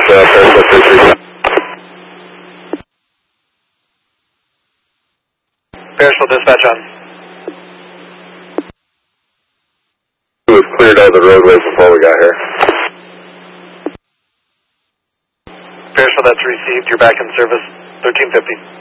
Periscope 337. Periscope dispatch on. It was cleared out of the roadways before we got here. Periscope, that's received. You're back in service. 1350.